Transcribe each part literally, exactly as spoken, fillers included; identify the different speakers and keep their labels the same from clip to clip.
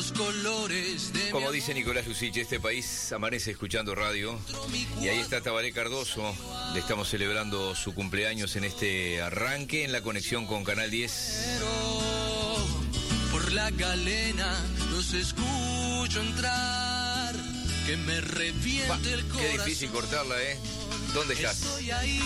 Speaker 1: los colores de
Speaker 2: Como dice Nicolás Lucich, este país amanece escuchando radio. Y ahí está Tabaré Cardoso. Le estamos celebrando su cumpleaños en este arranque, en la conexión con Canal diez.
Speaker 1: Por la galena los escucho entrar, que me reviente bah, el corazón.
Speaker 2: Qué difícil cortarla, ¿eh? ¿Dónde estás?
Speaker 1: Estoy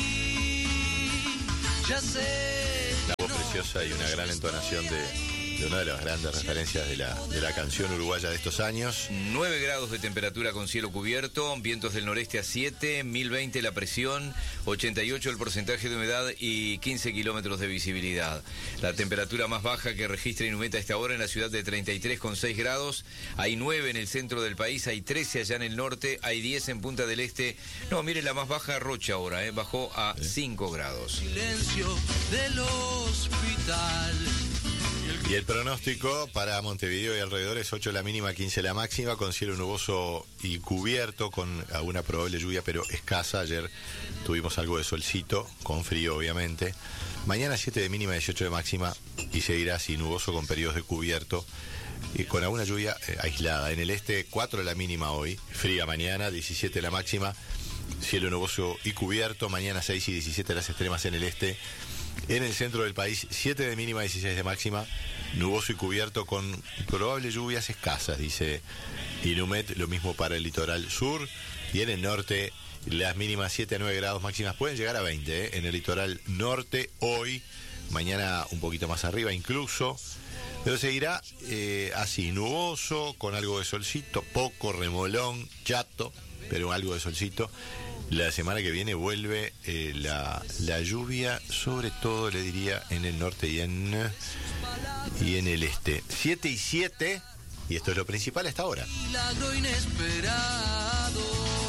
Speaker 1: ahí, ya sé.
Speaker 3: La voz preciosa y una gran entonación de... de una de las grandes referencias de la, de la canción uruguaya de estos años.
Speaker 2: nueve grados de temperatura con cielo cubierto, vientos del noreste a siete, mil veinte la presión, ochenta y ocho el porcentaje de humedad y quince kilómetros de visibilidad. La temperatura más baja que registra Inumeta a esta hora en la ciudad de treinta y tres coma seis grados, hay nueve en el centro del país, hay trece allá en el norte, hay diez en Punta del Este. No, mire, la más baja Rocha ahora, ¿eh? Bajó a ¿Eh? cinco grados.
Speaker 1: Silencio del hospital.
Speaker 3: Y el pronóstico para Montevideo y alrededor es ocho la mínima, quince la máxima, con cielo nuboso y cubierto, con alguna probable lluvia, pero escasa. Ayer tuvimos algo de solcito, con frío obviamente. Mañana siete de mínima, dieciocho de máxima, y seguirá así, nuboso con periodos de cubierto, y con alguna lluvia eh, aislada. En el este, cuatro la mínima hoy, fría mañana, diecisiete la máxima, cielo nuboso y cubierto. Mañana seis y diecisiete las extremas en el este. En el centro del país, siete de mínima, dieciséis de máxima, nuboso y cubierto con probables lluvias escasas, dice Inumet. Lo mismo para el litoral sur. Y en el norte, las mínimas siete a nueve grados, máximas pueden llegar a veinte, ¿eh? En el litoral norte hoy, mañana un poquito más arriba incluso. Pero seguirá eh, así, nuboso, con algo de solcito, poco remolón, chato, pero algo de solcito. La semana que viene vuelve eh, la, la lluvia, sobre todo le diría en el norte y en, y en el este. siete y siete, y esto es lo principal hasta ahora.
Speaker 1: Milagro inesperado,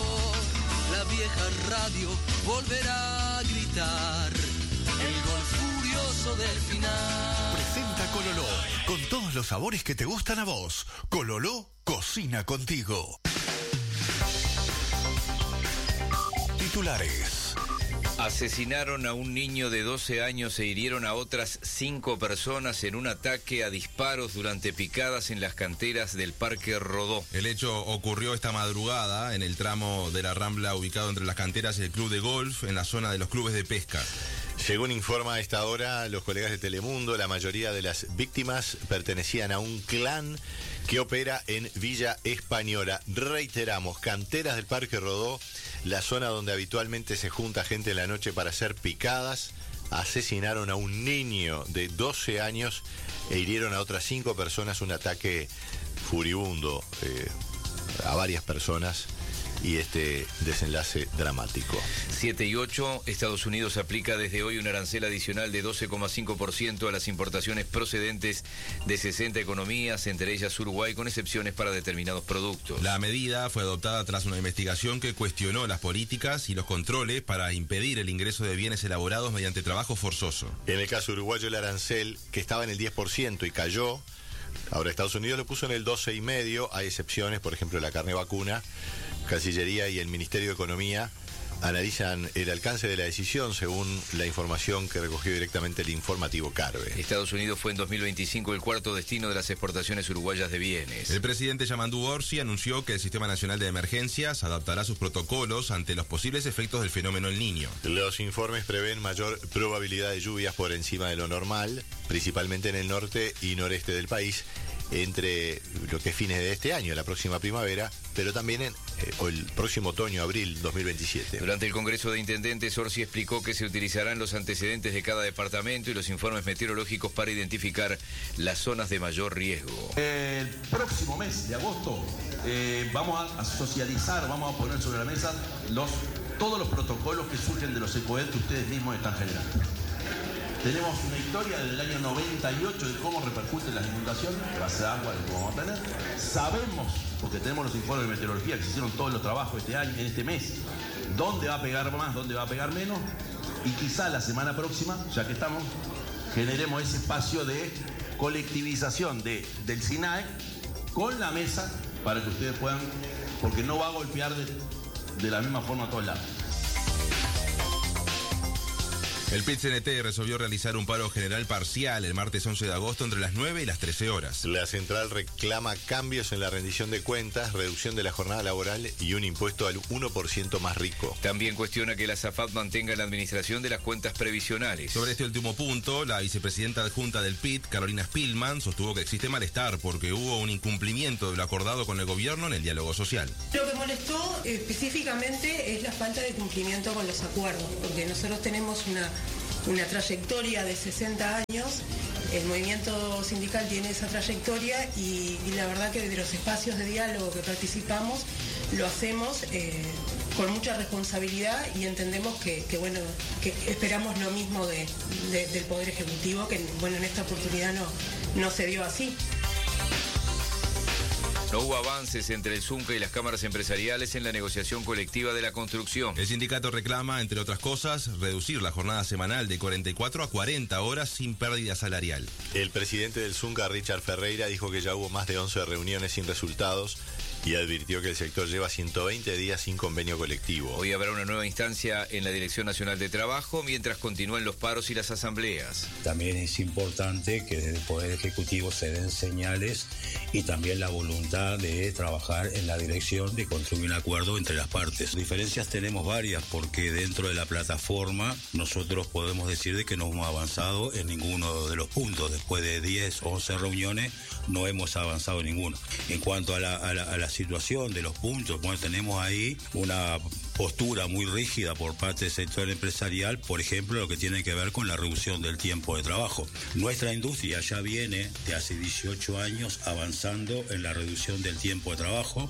Speaker 1: la vieja radio volverá a gritar el gol furioso del final.
Speaker 4: Presenta Cololó, con todos los sabores que te gustan a vos. Cololó cocina contigo. Titulares.
Speaker 2: Asesinaron a un niño de doce años e hirieron a otras cinco personas en un ataque a disparos durante picadas en las canteras del Parque Rodó.
Speaker 5: El hecho ocurrió esta madrugada en el tramo de la Rambla ubicado entre las canteras y el club de golf, en la zona de los clubes de pesca.
Speaker 3: Según informa a esta hora los colegas de Telemundo, la mayoría de las víctimas pertenecían a un clan que opera en Villa Española. Reiteramos, canteras del Parque Rodó, la zona donde habitualmente se junta gente en la noche para hacer picadas. Asesinaron a un niño de doce años e hirieron a otras cinco personas, un ataque furibundo eh, a varias personas. Y este desenlace dramático.
Speaker 2: siete y ocho, Estados Unidos aplica desde hoy un arancel adicional de doce coma cinco por ciento a las importaciones procedentes de sesenta economías, entre ellas Uruguay, con excepciones para determinados productos.
Speaker 5: La medida fue adoptada tras una investigación que cuestionó las políticas y los controles para impedir el ingreso de bienes elaborados mediante trabajo forzoso.
Speaker 3: En el caso uruguayo, el arancel, que estaba en el diez por ciento y cayó, ahora Estados Unidos lo puso en el doce coma cinco por ciento. Hay excepciones, por ejemplo, la carne vacuna. Cancillería y el Ministerio de Economía analizan el alcance de la decisión según la información que recogió directamente el informativo Carve.
Speaker 2: Estados Unidos fue en dos mil veinticinco el cuarto destino de las exportaciones uruguayas de bienes.
Speaker 5: El presidente Yamandú Orsi anunció que el Sistema Nacional de Emergencias adaptará sus protocolos ante los posibles efectos del fenómeno El Niño.
Speaker 3: Los informes prevén mayor probabilidad de lluvias por encima de lo normal, principalmente en el norte y noreste del país, entre lo que es fines de este año, la próxima primavera, pero también en eh, el próximo otoño, abril dos mil veintisiete.
Speaker 2: Durante el Congreso de Intendentes, Orsi explicó que se utilizarán los antecedentes de cada departamento y los informes meteorológicos para identificar las zonas de mayor riesgo.
Speaker 6: El próximo mes de agosto eh, vamos a, a socializar, vamos a poner sobre la mesa los, todos los protocolos que surgen de los ECOED que ustedes mismos están generando. Tenemos una historia desde el año noventa y ocho de cómo repercuten las inundaciones, que va a ser agua, que vamos a tener. Sabemos, porque tenemos los informes de meteorología que se hicieron todos los trabajos este año, en este mes, dónde va a pegar más, dónde va a pegar menos, y quizá la semana próxima, ya que estamos, generemos ese espacio de colectivización de, del SINAE con la mesa para que ustedes puedan, porque no va a golpear de, de la misma forma a todos lados.
Speaker 5: El P I T C N T resolvió realizar un paro general parcial el martes once de agosto entre las nueve y las trece horas.
Speaker 3: La central reclama cambios en la rendición de cuentas, reducción de la jornada laboral y un impuesto al uno por ciento más rico.
Speaker 2: También cuestiona que la SAFAP mantenga la administración de las cuentas previsionales.
Speaker 5: Sobre este último punto, la vicepresidenta adjunta del P I T, Carolina Spillman, sostuvo que existe malestar porque hubo un incumplimiento de lo acordado con el gobierno en el diálogo social.
Speaker 7: Lo que molestó específicamente es la falta de cumplimiento con los acuerdos, porque nosotros tenemos una, una trayectoria de sesenta años, el movimiento sindical tiene esa trayectoria y, y la verdad que desde los espacios de diálogo que participamos lo hacemos eh, con mucha responsabilidad y entendemos que, que bueno, que esperamos lo mismo de, de, del Poder Ejecutivo, que bueno, en esta oportunidad no, no se dio así.
Speaker 2: No hubo avances entre el Zunca y las cámaras empresariales en la negociación colectiva de la construcción.
Speaker 5: El sindicato reclama, entre otras cosas, reducir la jornada semanal de cuarenta y cuatro a cuarenta horas sin pérdida salarial.
Speaker 3: El presidente del Zunca, Richard Ferreira, dijo que ya hubo más de once reuniones sin resultados y advirtió que el sector lleva ciento veinte días sin convenio colectivo.
Speaker 2: Hoy habrá una nueva instancia en la Dirección Nacional de Trabajo mientras continúan los paros y las asambleas.
Speaker 8: También es importante que desde el Poder Ejecutivo se den señales y también la voluntad de trabajar en la dirección de construir un acuerdo entre las partes. Diferencias tenemos varias porque dentro de la plataforma nosotros podemos decir de que no hemos avanzado en ninguno de los puntos. Después de diez, once reuniones no hemos avanzado en ninguno. En cuanto a la, a la, a la situación de los puntos, bueno, tenemos ahí una postura muy rígida por parte del sector empresarial, por ejemplo, lo que tiene que ver con la reducción del tiempo de trabajo. Nuestra industria ya viene de hace dieciocho años avanzando en la reducción del tiempo de trabajo.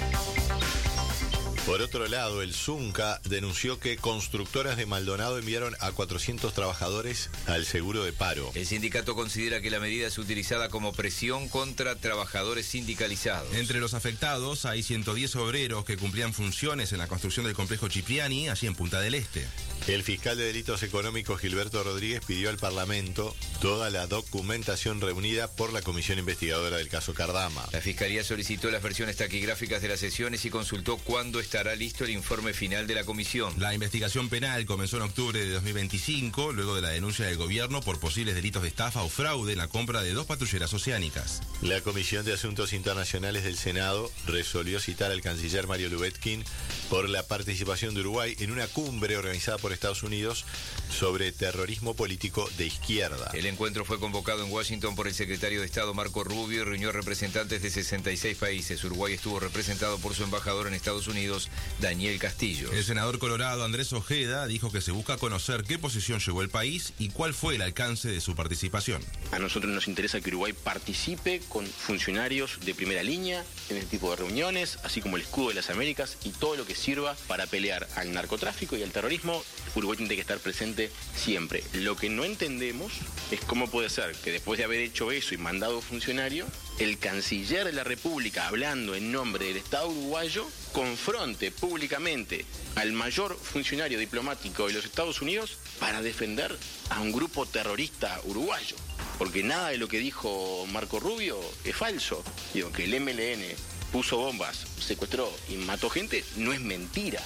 Speaker 3: Por otro lado, el Zunca denunció que constructoras de Maldonado enviaron a cuatrocientos trabajadores al seguro de paro.
Speaker 2: El sindicato considera que la medida es utilizada como presión contra trabajadores sindicalizados.
Speaker 5: Entre los afectados hay ciento diez obreros que cumplían funciones en la construcción del complejo Cipriani, allí en Punta del Este.
Speaker 3: El fiscal de delitos económicos Gilberto Rodríguez pidió al Parlamento toda la documentación reunida por la comisión investigadora del caso Cardama.
Speaker 2: La Fiscalía solicitó las versiones taquigráficas de las sesiones y consultó cuándo estará listo el informe final de la comisión.
Speaker 5: La investigación penal comenzó en octubre de dos mil veinticinco, luego de la denuncia del gobierno por posibles delitos de estafa o fraude en la compra de dos patrulleras oceánicas.
Speaker 3: La Comisión de Asuntos Internacionales del Senado resolvió citar al canciller Mario Lubetkin por la participación de Uruguay en una cumbre organizada por Estados Unidos sobre terrorismo político de izquierda.
Speaker 2: El encuentro fue convocado en Washington por el secretario de Estado Marco Rubio y reunió representantes de sesenta y seis países. Uruguay estuvo representado por su embajador en Estados Unidos, Daniel Castillo.
Speaker 5: El senador colorado Andrés Ojeda dijo que se busca conocer qué posición llevó el país y cuál fue el alcance de su participación.
Speaker 9: A nosotros nos interesa que Uruguay participe con funcionarios de primera línea en este tipo de reuniones, así como el escudo de las Américas y todo lo que sirva para pelear al narcotráfico y al terrorismo. Uruguay tiene que estar presente siempre. Lo que no entendemos es cómo puede ser que después de haber hecho eso y mandado funcionario, el canciller de la República, hablando en nombre del Estado uruguayo, confronte públicamente al mayor funcionario diplomático de los Estados Unidos para defender a un grupo terrorista uruguayo. Porque nada de lo que dijo Marco Rubio es falso. Digo, que el M L N puso bombas, secuestró y mató gente, no es mentira.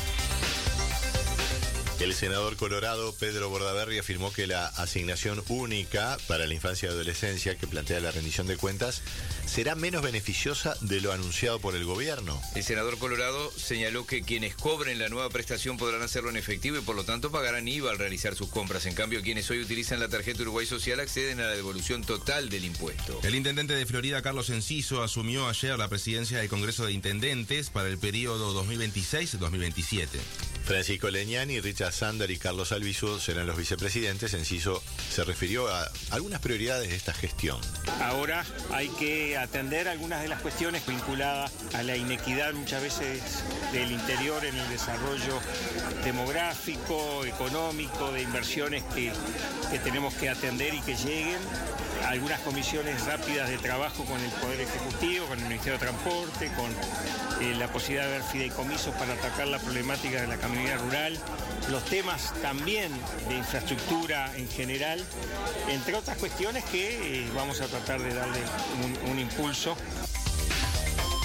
Speaker 3: El senador colorado Pedro Bordaberry afirmó que la asignación única para la infancia y adolescencia que plantea la rendición de cuentas será menos beneficiosa de lo anunciado por el gobierno.
Speaker 2: El senador colorado señaló que quienes cobren la nueva prestación podrán hacerlo en efectivo y por lo tanto pagarán I V A al realizar sus compras. En cambio, quienes hoy utilizan la tarjeta Uruguay Social acceden a la devolución total del impuesto.
Speaker 5: El intendente de Florida, Carlos Enciso, asumió ayer la presidencia del Congreso de Intendentes para el periodo dos mil veintiséis a dos mil veintisiete.
Speaker 3: Francisco Leñani, Richard Sander y Carlos Albizu serán los vicepresidentes. Enciso se refirió a algunas prioridades de esta gestión.
Speaker 10: Ahora hay que atender algunas de las cuestiones vinculadas a la inequidad muchas veces del interior en el desarrollo demográfico, económico, de inversiones que, que tenemos que atender y que lleguen. Algunas comisiones rápidas de trabajo con el Poder Ejecutivo, con el Ministerio de Transporte, con eh, la posibilidad de ver fideicomisos para atacar la problemática de la caminera rural, los temas también de infraestructura en general, entre otras cuestiones que eh, vamos a tratar de darle un, un impulso.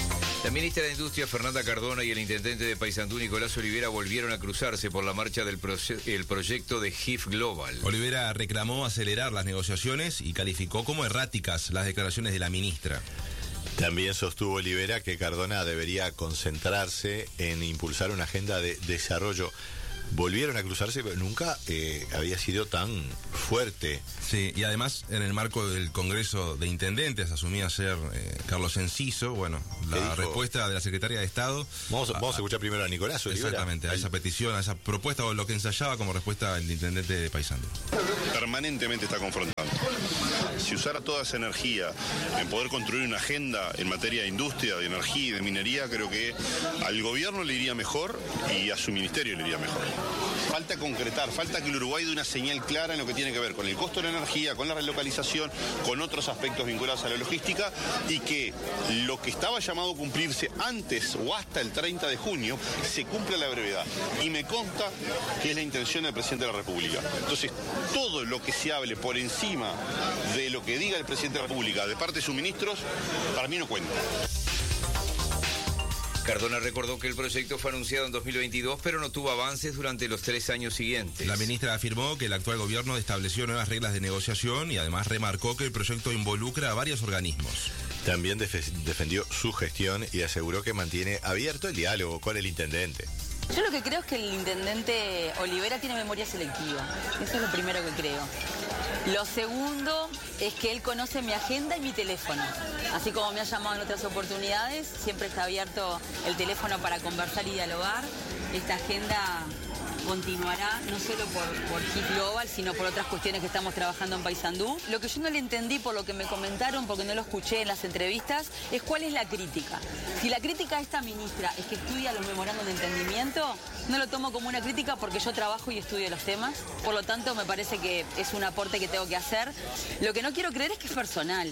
Speaker 2: La ministra de Industria, Fernanda Cardona, y el intendente de Paysandú, Nicolás Olivera, volvieron a cruzarse por la marcha del proye- el proyecto de G I F Global.
Speaker 5: Olivera reclamó acelerar las negociaciones y calificó como erráticas las declaraciones de la ministra.
Speaker 3: También sostuvo Olivera que Cardona debería concentrarse en impulsar una agenda de desarrollo. Volvieron a cruzarse, pero nunca eh, había sido tan fuerte.
Speaker 5: Sí, y además en el marco del Congreso de Intendentes asumía ser eh, Carlos Enciso, bueno, la respuesta de la Secretaria de Estado.
Speaker 3: Vamos,
Speaker 5: a,
Speaker 3: vamos a escuchar primero a Nicolás Olivera.
Speaker 5: Exactamente, a esa petición, a esa propuesta o lo que ensayaba como respuesta el intendente de Paysandú.
Speaker 11: Permanentemente está confrontando. Si usara toda esa energía en poder construir una agenda en materia de industria, de energía y de minería, creo que al gobierno le iría mejor y a su ministerio le iría mejor. Falta concretar, falta que el Uruguay dé una señal clara en lo que tiene que ver con el costo de la energía, con la relocalización, con otros aspectos vinculados a la logística, y que lo que estaba llamado a cumplirse antes o hasta el treinta de junio se cumpla a la brevedad. Y me consta que es la intención del presidente de la República. Entonces, todo lo que se hable por encima de lo que diga el presidente de la República de parte de sus ministros, para mí no cuenta.
Speaker 2: Cardona recordó que el proyecto fue anunciado en dos mil veintidós, pero no tuvo avances durante los tres años siguientes.
Speaker 5: La ministra afirmó que el actual gobierno estableció nuevas reglas de negociación y además remarcó que el proyecto involucra a varios organismos.
Speaker 3: También def- defendió su gestión y aseguró que mantiene abierto el diálogo con el intendente.
Speaker 12: Yo lo que creo es que el intendente Olivera tiene memoria selectiva. Eso es lo primero que creo. Lo segundo es que él conoce mi agenda y mi teléfono. Así como me ha llamado en otras oportunidades, siempre está abierto el teléfono para conversar y dialogar. Esta agenda continuará no solo por, por G I F Global, sino por otras cuestiones que estamos trabajando en Paysandú. Lo que yo no le entendí por lo que me comentaron, porque no lo escuché en las entrevistas, es cuál es la crítica. Si la crítica a esta ministra es que estudia los memorándum de entendimiento, no lo tomo como una crítica porque yo trabajo y estudio los temas. Por lo tanto, me parece que es un aporte que tengo que hacer. Lo que no quiero creer es que es personal.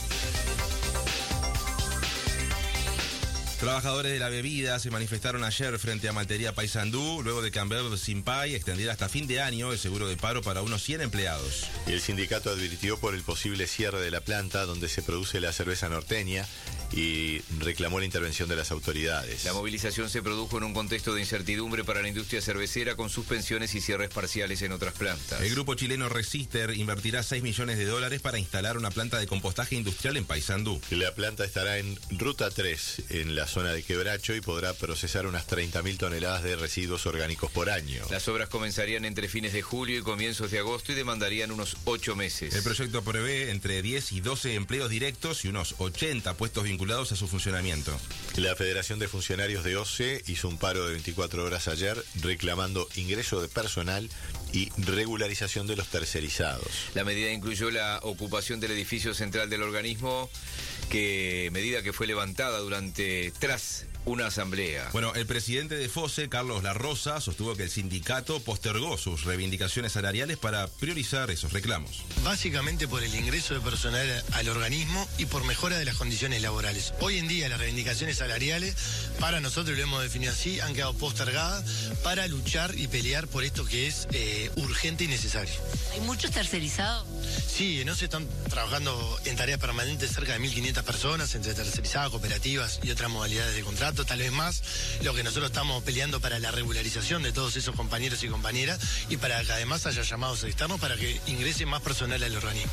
Speaker 5: Trabajadores de la bebida se manifestaron ayer frente a Maltería Paysandú, luego de que Amber Simpay extendiera hasta fin de año el seguro de paro para unos cien empleados.
Speaker 3: El sindicato advirtió por el posible cierre de la planta donde se produce la cerveza norteña y reclamó la intervención de las autoridades.
Speaker 2: La movilización se produjo en un contexto de incertidumbre para la industria cervecera, con suspensiones y cierres parciales en otras plantas.
Speaker 5: El grupo chileno Resister invertirá seis millones de dólares para instalar una planta de compostaje industrial en Paysandú.
Speaker 3: La planta estará en Ruta tres, en la zona de Quebracho, y podrá procesar unas treinta mil toneladas de residuos orgánicos por año.
Speaker 2: Las obras comenzarían entre fines de julio y comienzos de agosto y demandarían unos ocho meses.
Speaker 5: El proyecto prevé entre diez y doce empleos directos y unos ochenta puestos vinculados a su funcionamiento.
Speaker 3: La Federación de Funcionarios de O C E hizo un paro de veinticuatro horas ayer reclamando ingreso de personal y regularización de los tercerizados.
Speaker 2: La medida incluyó la ocupación del edificio central del organismo, que medida que fue levantada durante tras una asamblea.
Speaker 5: Bueno, el presidente de FOSE, Carlos La Rosa, sostuvo que el sindicato postergó sus reivindicaciones salariales para priorizar esos reclamos.
Speaker 13: Básicamente por el ingreso de personal al organismo y por mejora de las condiciones laborales. Hoy en día las reivindicaciones salariales, para nosotros lo hemos definido así, han quedado postergadas para luchar y pelear por esto que es eh, urgente y necesario.
Speaker 14: ¿Hay muchos tercerizados?
Speaker 13: Sí, no se están trabajando en tareas permanentes cerca de mil quinientas personas, entre tercerizadas, cooperativas y otras modalidades de contrato, tal vez más. Lo que nosotros estamos peleando para la regularización de todos esos compañeros y compañeras, y para que además haya llamados externos para que ingrese más personal al organismo.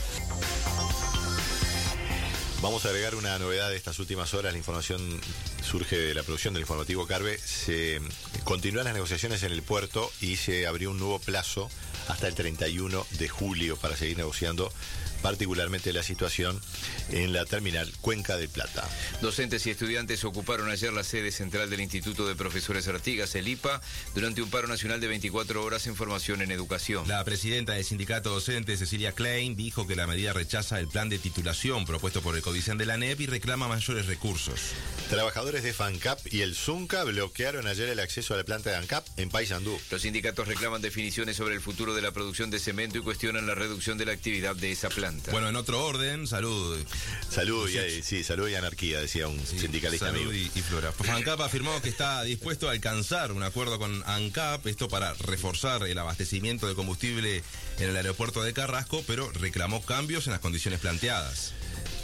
Speaker 3: Vamos a agregar una novedad de estas últimas horas. La información surge de la producción del informativo Carve. Se continúan las negociaciones en el puerto y se abrió un nuevo plazo hasta el treinta y uno de julio para seguir negociando particularmente la situación en la terminal Cuenca del Plata.
Speaker 2: Docentes y estudiantes ocuparon ayer la sede central del Instituto de Profesores Artigas, el I P A, durante un paro nacional de veinticuatro horas en formación en educación.
Speaker 5: La presidenta del sindicato docente, Cecilia Klein, dijo que la medida rechaza el plan de titulación propuesto por el Codicen de la N E P y reclama mayores recursos.
Speaker 3: Trabajadores de FANCAP y el ZUNCA bloquearon ayer el acceso a la planta de ANCAP en Paysandú.
Speaker 2: Los sindicatos reclaman definiciones sobre el futuro de la producción de cemento y cuestionan la reducción de la actividad de esa planta.
Speaker 5: Bueno, en otro orden, salud.
Speaker 3: Salud y, sí, salud y anarquía, decía un sí, sindicalista
Speaker 5: salud
Speaker 3: amigo.
Speaker 5: Y, y flora. FANCAP afirmó que está dispuesto a alcanzar un acuerdo con ANCAP, esto para reforzar el abastecimiento de combustible en el aeropuerto de Carrasco, pero reclamó cambios en las condiciones planteadas.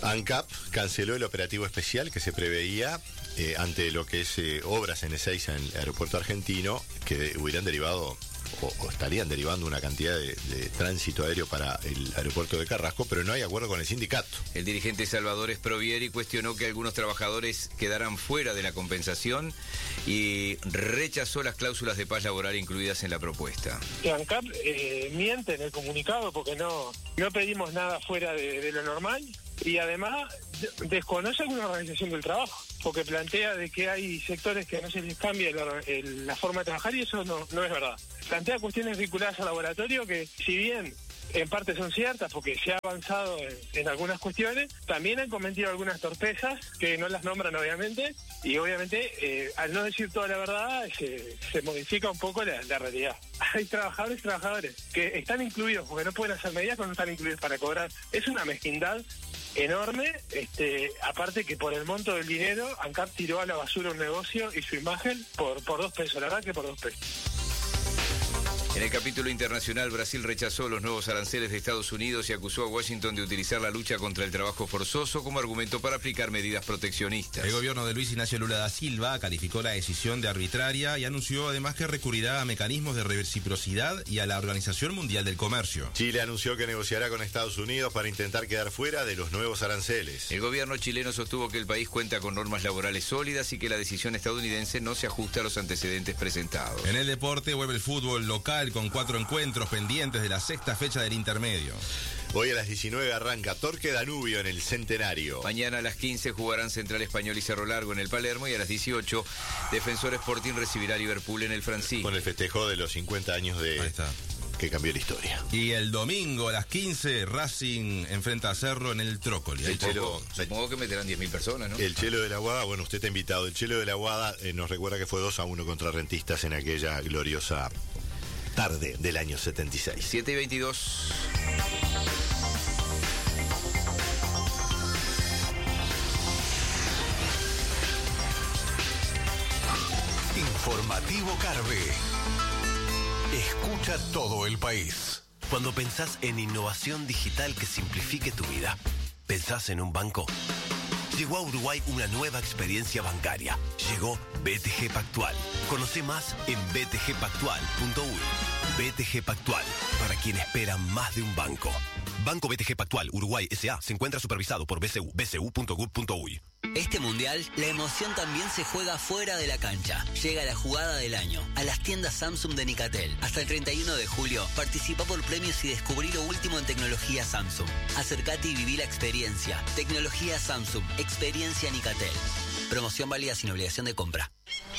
Speaker 3: ANCAP canceló el operativo especial que se preveía eh, ante lo que es eh, obras en Ezeiza en el aeropuerto argentino, que hubieran derivado o, o estarían derivando una cantidad de, de tránsito aéreo para el aeropuerto de Carrasco, pero no hay acuerdo con el sindicato.
Speaker 2: El dirigente Salvador Sprovieri cuestionó que algunos trabajadores quedaran fuera de la compensación y rechazó las cláusulas de paz laboral incluidas en la propuesta.
Speaker 15: ANCAP eh, miente en el comunicado porque no, no pedimos nada fuera de, de lo normal y además desconoce alguna organización del trabajo, porque plantea de que hay sectores que no se les cambia la, el, la forma de trabajar y eso no, no es verdad. Plantea cuestiones vinculadas al laboratorio que, si bien en parte son ciertas porque se ha avanzado en, en algunas cuestiones, también han cometido algunas torpezas que no las nombran obviamente y obviamente eh, al no decir toda la verdad se, se modifica un poco la, la realidad. Hay trabajadores y trabajadores que están incluidos porque no pueden hacer medidas cuando no están incluidos para cobrar. Es una mezquindad enorme, este, aparte que por el monto del dinero ANCAP tiró a la basura un negocio y su imagen por, por dos pesos, la verdad que por dos pesos.
Speaker 2: En el capítulo internacional, Brasil rechazó los nuevos aranceles de Estados Unidos y acusó a Washington de utilizar la lucha contra el trabajo forzoso como argumento para aplicar medidas proteccionistas.
Speaker 5: El gobierno de Luis Ignacio Lula da Silva calificó la decisión de arbitraria y anunció además que recurrirá a mecanismos de reciprocidad y a la Organización Mundial del Comercio.
Speaker 3: Chile anunció que negociará con Estados Unidos para intentar quedar fuera de los nuevos aranceles.
Speaker 2: El gobierno chileno sostuvo que el país cuenta con normas laborales sólidas y que la decisión estadounidense no se ajusta a los antecedentes presentados.
Speaker 5: En el deporte vuelve el fútbol local con cuatro encuentros pendientes de la sexta fecha del intermedio.
Speaker 3: Hoy a las diecinueve arranca Torque Danubio en el Centenario.
Speaker 2: Mañana a las quince jugarán Central Español y Cerro Largo en el Palermo y a las dieciocho Defensor Sporting recibirá a Liverpool en el Francisco.
Speaker 3: Con el festejo de los cincuenta años de...
Speaker 5: Ahí está.
Speaker 3: Que cambió la historia.
Speaker 5: Y el domingo a las quince Racing enfrenta a Cerro en el Trócoli.
Speaker 2: El Chelo, supongo que meterán diez mil personas, ¿no?
Speaker 3: El Chelo de la Guada, bueno, usted está invitado. El Chelo de la Guada eh, nos recuerda que fue dos a uno contra Rentistas en aquella gloriosa tarde del año setenta y seis.
Speaker 2: siete y veintidós.
Speaker 4: Informativo Carve. Escucha todo el país.
Speaker 16: Cuando pensás en innovación digital que simplifique tu vida, ¿pensás en un banco? Llegó a Uruguay una nueva experiencia bancaria. Llegó B T G Pactual. Conoce más en b t g pactual punto u y. B T G Pactual, para quien espera más de un banco. Banco B T G Pactual Uruguay S A se encuentra supervisado por B C U, b c u punto gov punto u y.
Speaker 17: Este mundial, la emoción también se juega fuera de la cancha. Llega la jugada del año, a las tiendas Samsung de Nicatel. Hasta el treinta y uno de julio, participa por premios y descubrí lo último en tecnología Samsung. Acércate y viví la experiencia. Tecnología Samsung, experiencia Nicatel. Promoción válida sin obligación de compra.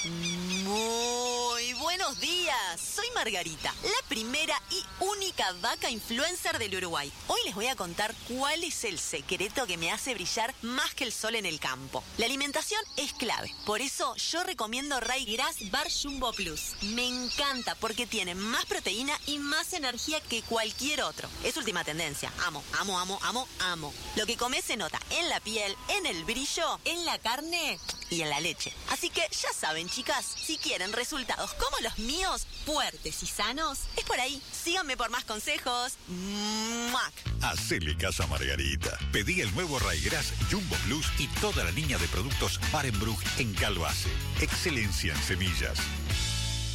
Speaker 18: Muy buenos días, soy Margarita, la primera y única vaca influencer del Uruguay. Hoy les voy a contar cuál es el secreto que me hace brillar más que el sol en el campo. La alimentación es clave, por eso yo recomiendo Ray Grass Bar Jumbo Plus. Me encanta porque tiene más proteína y más energía que cualquier otro. Es última tendencia, amo, amo, amo, amo, amo. Lo que comes se nota en la piel, en el brillo, en la carne y en la leche. Así que ya saben, chicas, si quieren resultados como los míos, fuertes y sanos, es por ahí. Síganme por más consejos. ¡Muac!
Speaker 4: Hacele caso a Margarita. Pedí el nuevo Raigras Jumbo Plus y toda la línea de productos Barenbrug en Calvase. Excelencia en semillas.